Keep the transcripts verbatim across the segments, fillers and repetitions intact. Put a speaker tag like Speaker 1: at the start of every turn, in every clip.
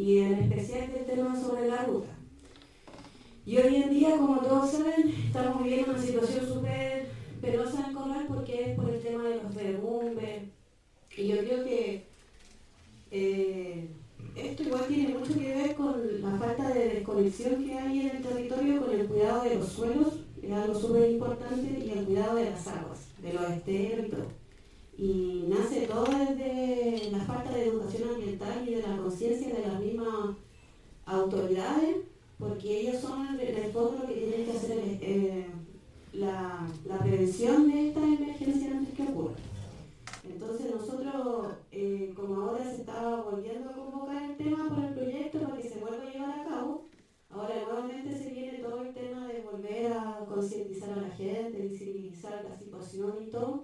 Speaker 1: y en especial del tema sobre la ruta. Y hoy en día, como todos saben, estamos viviendo una situación súper penosa en Corral porque es por el tema de los derrumbes. Y yo creo que eh, esto igual tiene mucho que ver con la falta de desconexión que hay en el territorio con el cuidado de los suelos, es algo súper importante, y el cuidado de las aguas, de los esteros y todo. Y nace todo desde la falta de educación ambiental y de la conciencia de las mismas autoridades, porque ellos son en el fondo lo que tienen que hacer eh, la, la prevención de esta emergencia antes que ocurra. Entonces nosotros, eh, como ahora se estaba volviendo a convocar el tema por el proyecto para que se vuelva a llevar a cabo, ahora nuevamente se viene todo el tema de volver a concientizar a la gente, visibilizar la situación y todo,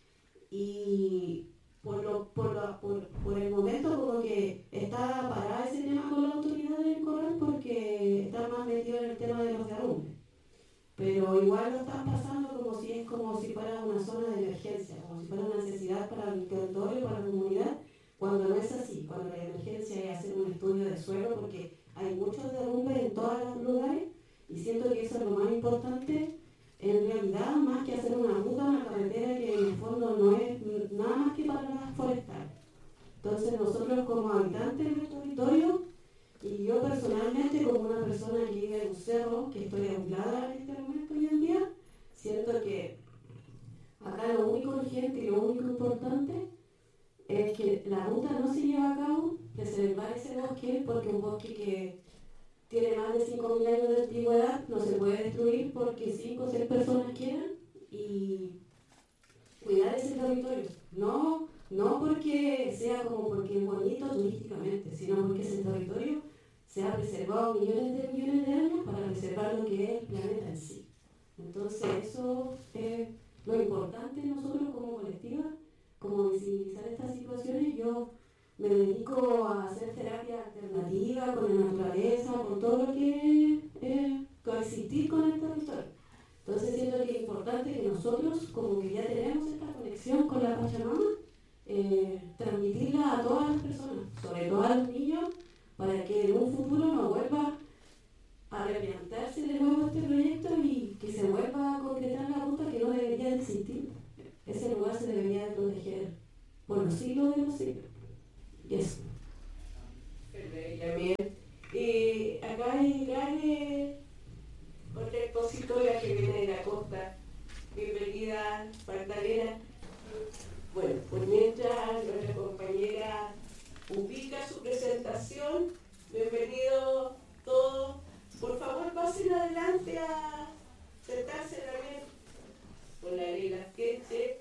Speaker 1: y por, lo, por, lo, por, por el momento como que está parada ese tema con la autoridad del Corral porque está más metido en el tema de los derrumbes. Pero igual lo están pasando como si es como si fuera una zona de emergencia, como si fuera una necesidad para el territorio, para la comunidad, cuando no es así, cuando la emergencia es hacer un estudio de suelo, porque hay muchos derrumbes en todos los lugares, y siento que eso es lo más importante, en realidad, más que hacer una ruta, una carretera que en el fondo no es nada más que para la forestal. Entonces nosotros como habitantes del territorio, y yo personalmente como una persona que vive en un cerro, que estoy aislada en este momento hoy en día, siento que acá lo único urgente y lo único importante es que la ruta no se lleve a cabo, preservar ese bosque, porque un bosque que tiene más de cinco mil años de antigüedad no se puede destruir porque cinco o seis personas quieran, y cuidar ese territorio. No, no porque sea como porque es bonito turísticamente, sino porque ese territorio se ha preservado millones de millones de años para preservar lo que es el planeta en sí. Entonces eso es lo importante nosotros como colectiva, como visibilizar estas situaciones. Yo me dedico a hacer terapia alternativa con la naturaleza, con todo lo que es eh, coexistir con el territorio. Entonces siento que es importante que nosotros, como que ya tenemos esta conexión con la Pachamama, eh, transmitirla a todas las personas, sobre todo a los niños, para que en un futuro no vuelva a replantearse de nuevo este proyecto y que se vuelva a concretar la ruta que no debería de existir. Ese lugar se debería de proteger por los siglos de los siglos. Y eso.
Speaker 2: También. Y acá hay grandes otra expositora que viene de la costa. Bienvenida, Magdalena. Bueno, pues mientras nuestra compañera ubica su presentación, bienvenidos todos. Por favor, pasen adelante a sentarse también con la Arela Queche.